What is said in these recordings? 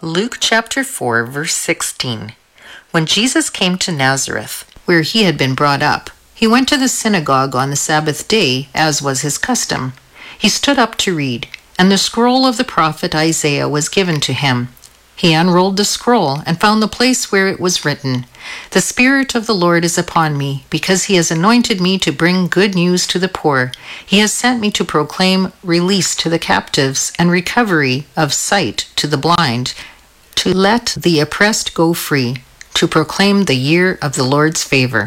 Luke chapter 4, verse 16. When Jesus came to Nazareth, where he had been brought up, he went to the synagogue on the Sabbath day, as was his custom. He stood up to read, and the scroll of the prophet Isaiah was given to him. He unrolled the scroll and found the place where it was written, "The Spirit of the Lord is upon me, because he has anointed me to bring good news to the poor. He has sent me to proclaim release to the captives and recovery of sight to the blind, to let the oppressed go free, to proclaim the year of the Lord's favor."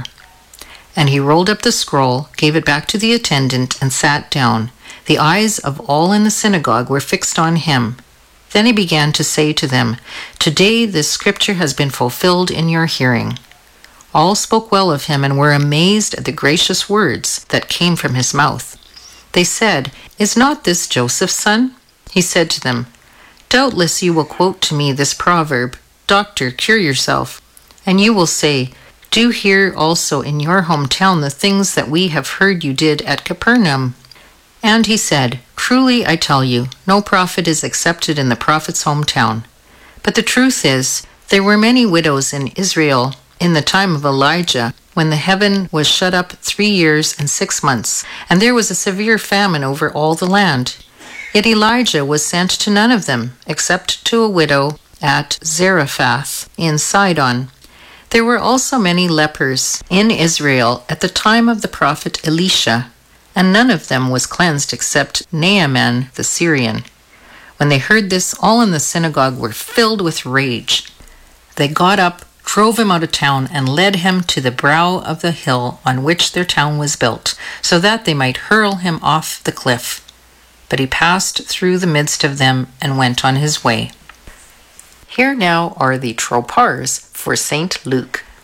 And he rolled up the scroll, gave it back to the attendant, and sat down. The eyes of all in the synagogue were fixed on him. Then he began to say to them, "Today this scripture has been fulfilled in your hearing." All spoke well of him and were amazed at the gracious words that came from his mouth. They said, "Is not this Joseph's son?" He said to them, "Doubtless you will quote to me this proverb, 'Doctor, cure yourself.' And you will say, 'Do here also in your hometown the things that we have heard you did at Capernaum.'" And he said, "Truly I tell you, no prophet is accepted in the prophet's hometown. But the truth is, there were many widows in Israel in the time of Elijah, when the heaven was shut up 3 years and 6 months, and there was a severe famine over all the land. Yet Elijah was sent to none of them, except to a widow at Zarephath in Sidon. There were also many lepers in Israel at the time of the prophet Elisha, and none of them was cleansed except Naaman the Syrian." When they heard this, all in the synagogue were filled with rage. They got up, drove him out of town, and led him to the brow of the hill on which their town was built, so that they might hurl him off the cliff. But he passed through the midst of them and went on his way. Here now are the tropars for St. Luke.